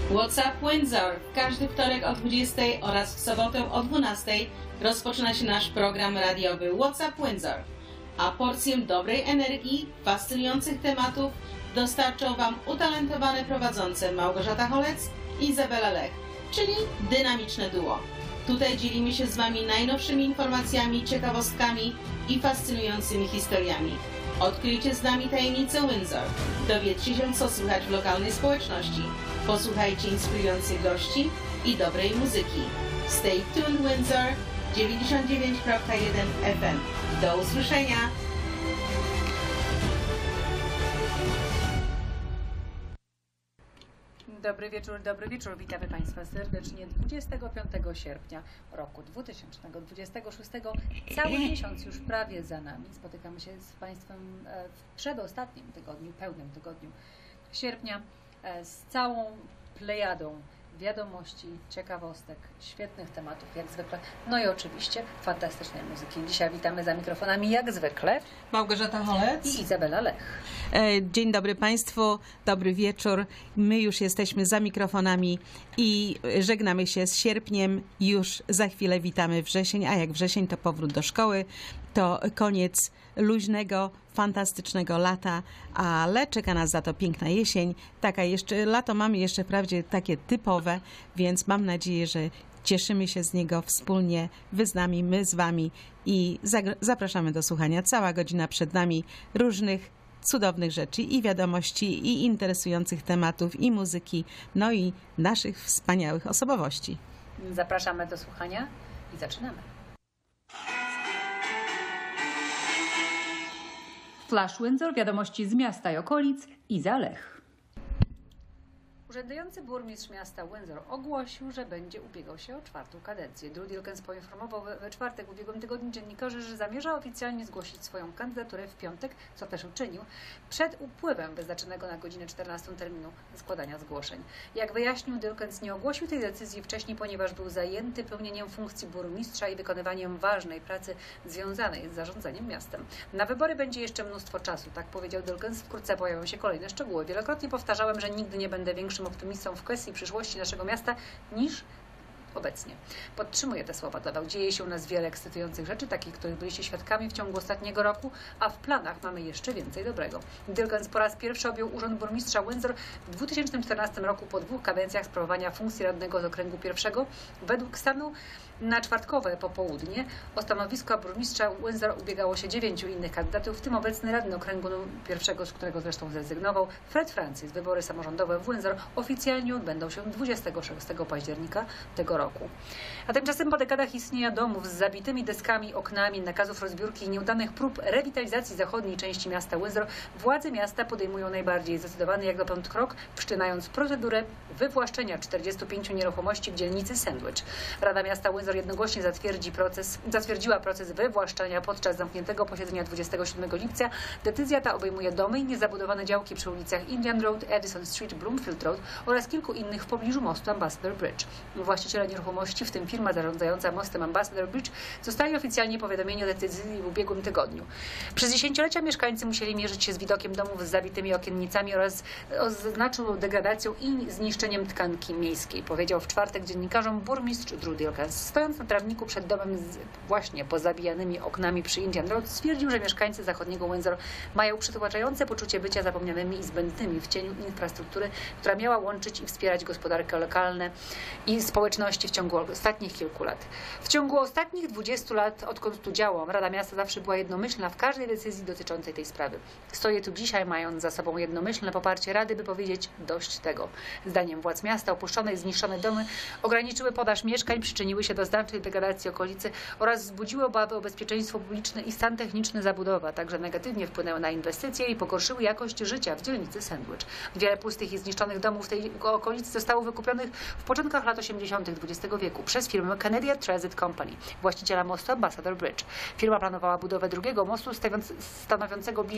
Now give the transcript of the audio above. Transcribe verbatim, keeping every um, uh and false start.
WhatsApp Windsor. W każdy wtorek o dwudziestej oraz w sobotę o dwunastej rozpoczyna się nasz program radiowy WhatsApp Windsor. A porcję dobrej energii, fascynujących tematów dostarczą Wam utalentowane prowadzące Małgorzata Holec i Izabela Lech, czyli dynamiczne duo. Tutaj dzielimy się z Wami najnowszymi informacjami, ciekawostkami i fascynującymi historiami. Odkryjcie z nami tajemnicę Windsor. Dowiedzcie się, co słychać w lokalnej społeczności. Posłuchajcie inspirujących gości i dobrej muzyki. Stay tuned Windsor dziewięćdziesiąt dziewięć kropka jeden F M. Do usłyszenia! Dobry wieczór, dobry wieczór. Witamy Państwa serdecznie dwudziestego piątego sierpnia roku dwa tysiące dwudziestego szóstego. Cały miesiąc już prawie za nami. Spotykamy się z Państwem w przedostatnim tygodniu, pełnym tygodniu sierpnia z całą plejadą wiadomości, ciekawostek, świetnych tematów jak zwykle, no i oczywiście fantastycznej muzyki. Dzisiaj witamy za mikrofonami jak zwykle Małgorzata Holec i Izabela Lech. Dzień dobry Państwu, dobry wieczór. My już jesteśmy za mikrofonami i żegnamy się z sierpniem. Już za chwilę witamy wrzesień, a jak wrzesień to powrót do szkoły, to koniec luźnego, fantastycznego lata, ale czeka nas za to piękna jesień. Taka jeszcze, lato mamy jeszcze wprawdzie takie typowe, więc mam nadzieję, że cieszymy się z niego wspólnie, wy z nami, my z wami i zapraszamy do słuchania. Cała godzina przed nami różnych cudownych rzeczy i wiadomości, i interesujących tematów, i muzyki, no i naszych wspaniałych osobowości. Zapraszamy do słuchania i zaczynamy. Flash Windsor, wiadomości z miasta i okolic, Iza Lech. Urzędujący burmistrz miasta Windsor ogłosił, że będzie ubiegał się o czwartą kadencję. Drew Dilkens poinformował we, we czwartek w ubiegłym tygodniu dziennikarzy, że zamierza oficjalnie zgłosić swoją kandydaturę w piątek, co też uczynił, przed upływem wyznaczonego na godzinę czternastą terminu składania zgłoszeń. Jak wyjaśnił, Dilkens nie ogłosił tej decyzji wcześniej, ponieważ był zajęty pełnieniem funkcji burmistrza i wykonywaniem ważnej pracy związanej z zarządzaniem miastem. Na wybory będzie jeszcze mnóstwo czasu, tak powiedział Dilkens. Wkrótce pojawią się kolejne szczegóły. Wielokrotnie powtarzałem, że nigdy nie będę większym optymistą w kwestii przyszłości naszego miasta niż obecnie. Podtrzymuję te słowa, dodał. Dzieje się u nas wiele ekscytujących rzeczy, takich, których byliście świadkami w ciągu ostatniego roku, a w planach mamy jeszcze więcej dobrego. Dilkens po raz pierwszy objął urząd burmistrza Windsor w dwa tysiące czternastym roku po dwóch kadencjach sprawowania funkcji radnego z okręgu pierwszego. Według stanu na czwartkowe popołudnie o stanowisko burmistrza Windsor ubiegało się dziewięciu innych kandydatów, w tym obecny radny okręgu pierwszego, z którego zresztą zrezygnował, Fred Francis. Wybory samorządowe w Windsor oficjalnie odbędą się dwudziestego szóstego października tego roku. A tymczasem po dekadach istnienia domów z zabitymi deskami, oknami, nakazów rozbiórki i nieudanych prób rewitalizacji zachodniej części miasta Windsor, władze miasta podejmują najbardziej zdecydowany jak dotąd krok, wszczynając procedurę wywłaszczenia czterdziestu pięciu nieruchomości w dzielnicy Sandwich. Rada Miasta Windsor jednogłośnie zatwierdzi proces, zatwierdziła proces wywłaszczenia podczas zamkniętego posiedzenia dwudziestego siódmego lipca. Decyzja ta obejmuje domy i niezabudowane działki przy ulicach Indian Road, Edison Street, Bloomfield Road oraz kilku innych w pobliżu mostu Ambassador Bridge. Właściciele nieruchomości, w tym firma zarządzająca mostem Ambassador Bridge, zostali oficjalnie powiadomieni o decyzji w ubiegłym tygodniu. Przez dziesięciolecia mieszkańcy musieli mierzyć się z widokiem domów z zabitymi okiennicami oraz z znaczną degradacją i zniszczeniem tkanki miejskiej, powiedział w czwartek dziennikarzom burmistrz Drew Dilkens. Stojąc na trawniku przed domem z właśnie pozabijanymi oknami przy Indian Road, stwierdził, że mieszkańcy zachodniego Windsor mają przytłaczające poczucie bycia zapomnianymi i zbędnymi w cieniu infrastruktury, która miała łączyć i wspierać gospodarkę lokalną i społeczności w ciągu ostatnich kilku lat. W ciągu ostatnich dwudziestu lat, odkąd tu działam, Rada Miasta zawsze była jednomyślna w każdej decyzji dotyczącej tej sprawy. Stoję tu dzisiaj, mając za sobą jednomyślne poparcie Rady, by powiedzieć dość tego. Zdaniem władz miasta opuszczone i zniszczone domy ograniczyły podaż mieszkań, przyczyniły się do znacznej degradacji okolicy oraz wzbudziły obawy o bezpieczeństwo publiczne i stan techniczny zabudowy, a także negatywnie wpłynęły na inwestycje i pogorszyły jakość życia w dzielnicy Sandwich. Wiele pustych i zniszczonych domów w tej okolicy zostało wykupionych w początkach lat osiemdziesiątych dwudziestego wieku przez firmę Canadian Transit Company, właściciela mostu Ambassador Bridge. Firma planowała budowę drugiego mostu stanowiącego